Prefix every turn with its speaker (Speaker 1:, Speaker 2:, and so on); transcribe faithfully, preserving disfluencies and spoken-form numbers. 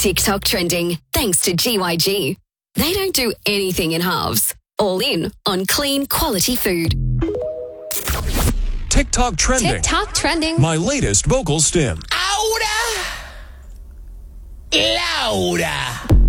Speaker 1: TikTok trending, thanks to G Y G. They don't do anything in halves. All in on clean, quality food.
Speaker 2: TikTok trending.
Speaker 3: TikTok trending.
Speaker 2: My latest vocal stim.
Speaker 4: Ahora, Laura.